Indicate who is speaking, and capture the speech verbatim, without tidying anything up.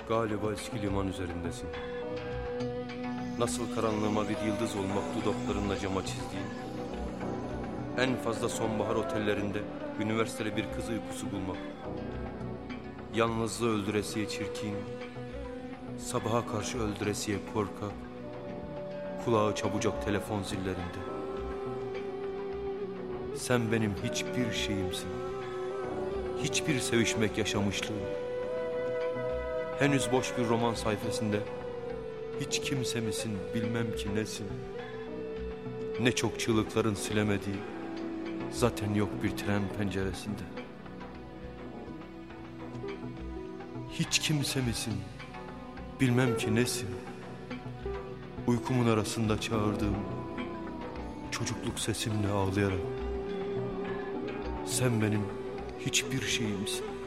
Speaker 1: Galiba eski liman üzerindesin. Nasıl karanlığıma bir yıldız olmak dudaklarınla cama çizdiğin, en fazla sonbahar otellerinde üniversiteli bir kız uykusu bulmak, yalnızlığı öldüresiye çirkin, sabaha karşı öldüresiye korkak, kulağı çabucak telefon zillerinde. Sen benim hiçbir şeyimsin, hiçbir sevişmek yaşamışlığım. Henüz boş bir roman sayfasında hiç kimse misin bilmem ki nesin. Ne çok çığlıkların silemediği, zaten yok bir tren penceresinde. Hiç kimse misin bilmem ki nesin. Uykumun arasında çağırdığım çocukluk sesimle ağlayarak. Sen benim hiçbir şeyimsin.